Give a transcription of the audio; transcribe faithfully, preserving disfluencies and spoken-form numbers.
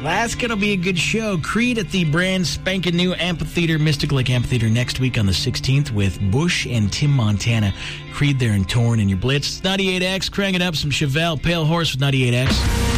That's going to be a good show. Creed at the brand spanking new Amphitheater, Mystic Lake Amphitheater, next week on the sixteenth with Bush and Tim Montana. Creed there and Torn in your Blitz. ninety-eight X, cranking up some Chevelle Pale Horse with ninety-eight X.